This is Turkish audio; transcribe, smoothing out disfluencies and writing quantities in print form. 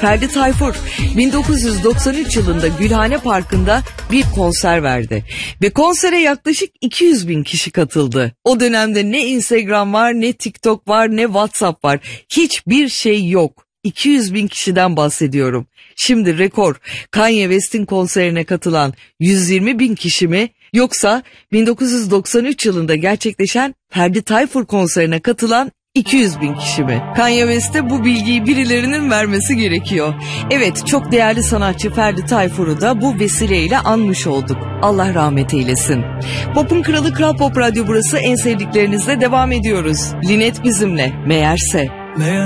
Ferdi Tayfur 1993 yılında Gülhane Parkı'nda bir konser verdi. Ve konsere yaklaşık 200 bin kişi katıldı. O dönemde ne Instagram var, ne TikTok var, ne WhatsApp var. Hiçbir şey yok. 200 bin kişiden bahsediyorum. Şimdi rekor Kanye West'in konserine katılan 120 bin kişi mi? Yoksa 1993 yılında gerçekleşen Ferdi Tayfur konserine katılan 200 bin kişi mi? Kanye West'e bu bilgiyi birilerinin vermesi gerekiyor. Evet, çok değerli sanatçı Ferdi Tayfur'u da bu vesileyle anmış olduk. Allah rahmet eylesin. Pop'un kralı Kral Pop Radyo burası, en sevdiklerinizle devam ediyoruz. Linet bizimle meğerse.